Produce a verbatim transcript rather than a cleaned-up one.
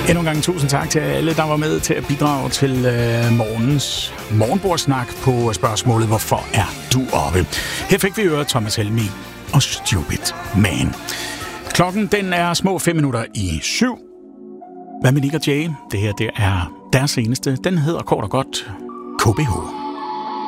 Endnu en gang tusind tak til alle, der var med til at bidrage til øh, morgens morgenbordsnak på spørgsmålet, hvorfor er du oppe? Her fik vi høre Thomas Helmig og Stupid Man. Klokken den er små fem minutter i syv. Hvad med Nick og Jay? Det her det er deres seneste. Den hedder kort og godt K B H.